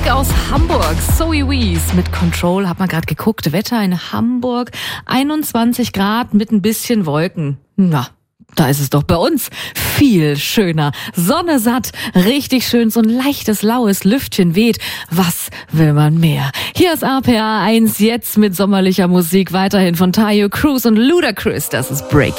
Aus Hamburg, Zoe Wees mit Control, hat man gerade geguckt. Wetter in Hamburg, 21 Grad mit ein bisschen Wolken. Na, da ist es doch bei uns viel schöner. Sonne satt, richtig schön, so ein leichtes, laues Lüftchen weht. Was will man mehr? Hier ist RPA 1 jetzt mit sommerlicher Musik weiterhin von Tayo Cruz und Ludacris. Das ist Break